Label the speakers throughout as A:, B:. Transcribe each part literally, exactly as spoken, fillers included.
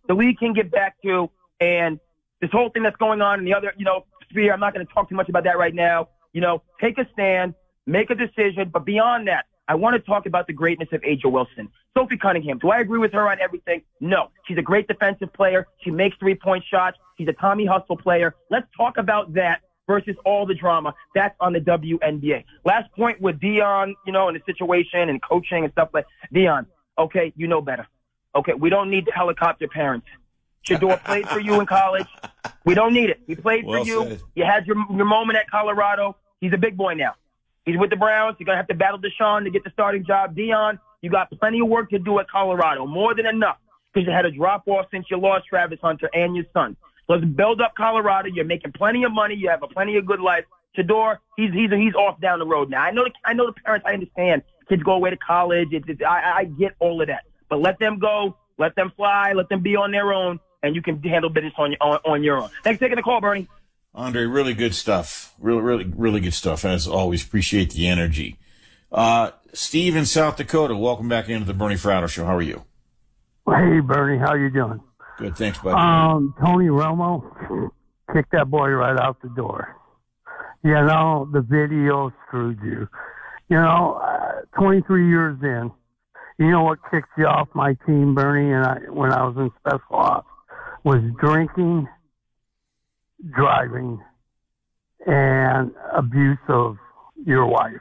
A: the league can get back to. And this whole thing that's going on in the other, you know, sphere, I'm not going to talk too much about that right now. You know, take a stand, make a decision. But beyond that, I want to talk about the greatness of A'ja Wilson. Sophie Cunningham, do I agree with her on everything? No. She's a great defensive player. She makes three-point shots. She's a Tommy Hustle player. Let's talk about that versus all the drama. That's on the W N B A. Last point with Dion, you know, in the situation and coaching and stuff like Dion, okay, you know better. Okay, we don't need the helicopter parents. Shedeur played for you in college. We don't need it. He played
B: Well
A: for you.
B: said.
A: You had your, your moment at Colorado. He's a big boy now. He's with the Browns. You're going to have to battle Deshaun to get the starting job. Dion, you got plenty of work to do at Colorado, more than enough, because you had a drop-off since you lost Travis Hunter and your son. Let's build up Colorado. You're making plenty of money. You have a plenty of good life. Shedeur, he's he's he's off down the road now. I know the, I know the parents. I understand. Kids go away to college. It's, it's, I, I get all of that. But let them go. Let them fly. Let them be on their own, and you can handle business on your on, on your own. Thanks for taking the call, Bernie.
B: Andre, really good stuff. Really, really, really good stuff. As always, appreciate the energy. Uh, Steve in South Dakota, welcome back into the Bernie Fratto Show. How are you?
C: Hey, Bernie, how you doing?
B: Good, thanks, buddy.
C: Um, Tony Romo kicked that boy right out the door. You know, the video screwed you. You know, uh, twenty-three years in, you know what kicked you off my team, Bernie, and I, when I was in special ops, was drinking, driving, and abuse of your wife.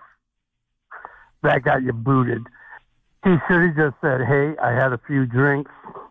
C: That got you booted. He should have just said, hey, I had a few drinks.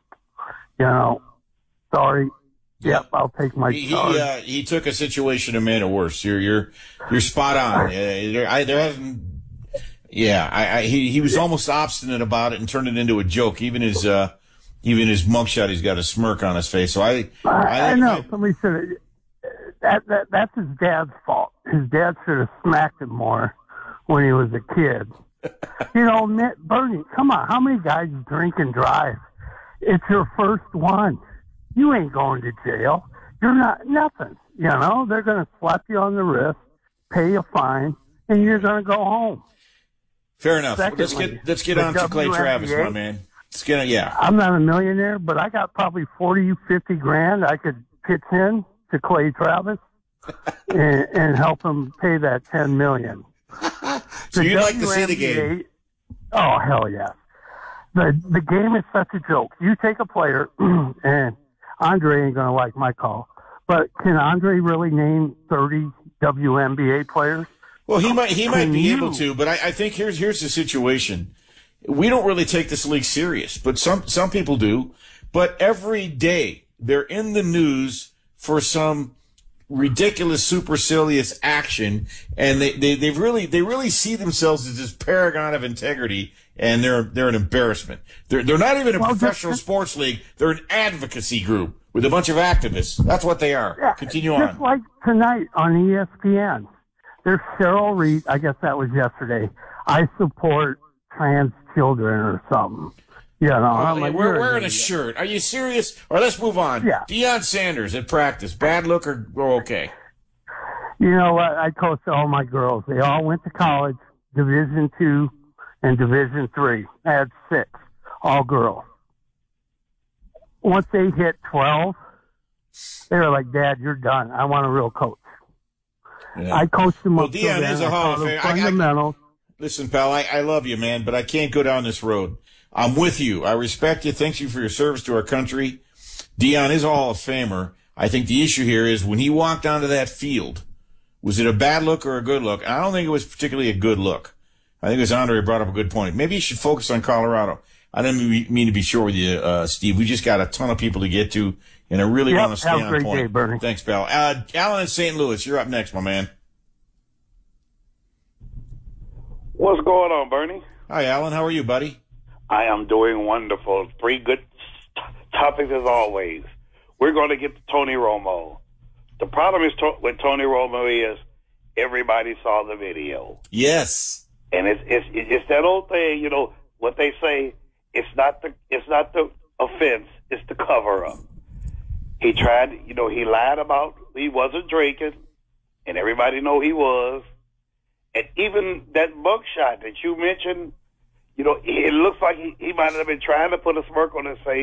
C: You know, sorry. Yep, I'll take my
B: he,
C: charge.
B: He, uh, he took a situation and made it worse. You're you're you're spot on. Uh, there, I, there hasn't. Yeah, I, I, he he was almost obstinate about it and turned it into a joke. Even his uh, even his mugshot, he's got a smirk on his face. So I
C: I,
B: I,
C: I know
B: I,
C: somebody said that that that's his dad's fault. His dad should have smacked him more when he was a kid. You know, Bernie, come on, how many guys drink and drive? It's your first one. You ain't going to jail. You're not nothing. You know, they're going to slap you on the wrist, pay you a fine, and you're going to go home.
B: Fair enough.
C: Secondly,
B: let's get let's get
C: the
B: on to Clay
C: W N B A,
B: Travis, my man. Let's get on, yeah.
C: I'm not a millionaire, but I got probably forty, fifty grand I could pitch in to Clay Travis and, and help him pay that ten million.
B: So
C: The
B: you'd like to see the
C: W N B A
B: game?
C: Oh, hell yeah. The the game is such a joke. You take a player, and Andre ain't going to like my call, but can Andre really name thirty W N B A players?
B: Well, he might he might
C: Can
B: be
C: you?
B: able to, but I, I think here's here's the situation. We don't really take this league serious, but some some people do. But every day they're in the news for some ridiculous, supercilious action, and they, they, they really they really see themselves as this paragon of integrity, and they're they're an embarrassment. They're they're not even a
C: Well,
B: professional
C: just-
B: sports league. They're an advocacy group with a bunch of activists. That's what they are.
C: Yeah,
B: Continue
C: just
B: on.
C: like tonight on E S P N. There's Cheryl Reed. I guess that was yesterday. I support trans children or something. You know, I'm
B: Oh,
C: like,
B: we're
C: you're
B: wearing a
C: idiot.
B: shirt. Are you serious? Or let's move on.
C: Yeah.
B: Deion Sanders at practice. Bad look or, or okay?
C: You know what? I coached all my girls. They all went to college, Division two and Division three. I had six, all girls. Once they hit twelve, they were like, Dad, you're done. I want a real coach.
B: Yeah.
C: I coached them
B: Well,
C: up to
B: Deion
C: then.
B: is a
C: I
B: Hall of
C: taught them
B: Fame. I- I-
C: fundamentals.
B: Listen, pal, I, I love you, man, but I can't go down this road. I'm with you. I respect you. Thank you for your service to our country. Deion is a Hall of Famer. I think the issue here is when he walked onto that field, was it a bad look or a good look? I don't think it was particularly a good look. I think as Andre brought up a good point. Maybe you should focus on Colorado. I didn't mean to be short with you, uh, Steve. We just got a ton of people to get to, and I really
C: Yep,
B: want to stay
C: have a
B: on
C: great
B: point.
C: day, Bernie.
B: Thanks, pal. Uh, Alan in Saint Louis, you're up next, my man.
D: What's going on, Bernie?
B: Hi, Alan. How are you, buddy?
D: I am doing wonderful. Three good t- topics as always. We're going to get to Tony Romo. The problem is to- with Tony Romo is everybody saw the video,
B: Yes.
D: and it's it's it's that old thing, you know what they say. It's not the it's not the offense. It's the cover up. He tried, you know, he lied about he wasn't drinking, and everybody know he was. And even that mugshot that you mentioned, you know, it looks like he, he might have been trying to put a smirk on his face.